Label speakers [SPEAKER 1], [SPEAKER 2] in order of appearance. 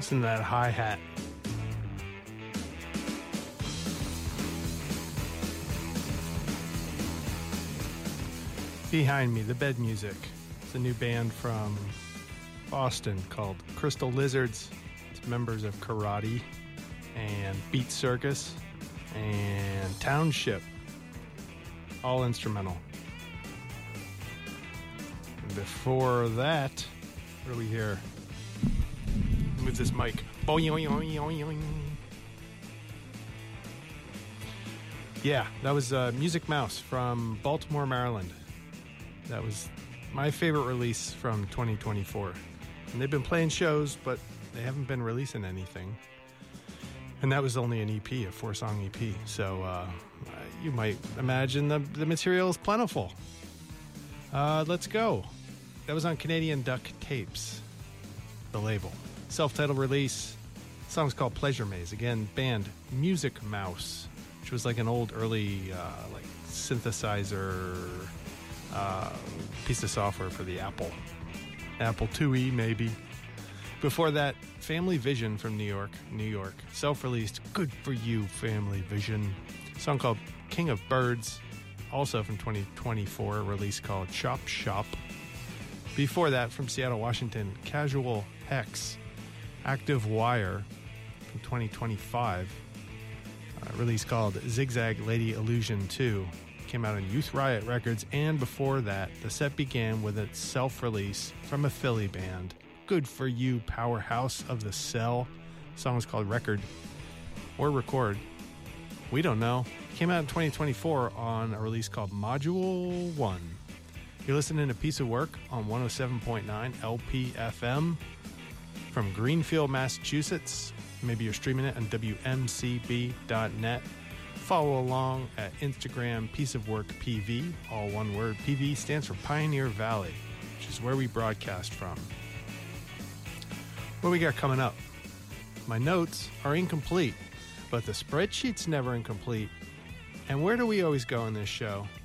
[SPEAKER 1] Listen to that hi-hat. Behind me, the Bed Music. It's a new band from Boston called Crystal Lizards. It's members of Karate and Beat Circus and Township. All instrumental. And before that, what do we hear? Move this mic. Yeah, that was Music Mouse from Baltimore, Maryland. That was my favorite release from 2024. And they've been playing shows, but they haven't been releasing anything. And that was only an EP, a 4-song EP. So you might imagine the material is plentiful. Let's go. That was on Canadian Duck Tapes, the label. Self-titled release. The song's called Pleasure Maze. Again, band Music Mouse, which was like an old early like synthesizer piece of software for the Apple IIe maybe. Before that, Family Vision from New York, self-released. Good for you, Family Vision. A song called King of Birds, also from 2024, a release called Chop Shop. Before that, from Seattle, Washington, Casual Hex, Active Wire from 2025, a release called Zigzag Lady Illusion 2. Came out on Youth Riot Records, and before that, the set began with its self-release from a Philly band, Good For You, Powerhouse of the Cell. The song was called Record or Record. We don't know. It came out in 2024 on a release called Module 1. You're listening to Piece of Work on 107.9 LPFM from Greenfield, Massachusetts. Maybe you're streaming it on WMCB.net. Follow along at Instagram, Piece of Work PV, all one word. PV stands for Pioneer Valley, which is where we broadcast from. What we got coming up? My notes are incomplete, but the spreadsheet's never incomplete. And where do we always go in this show?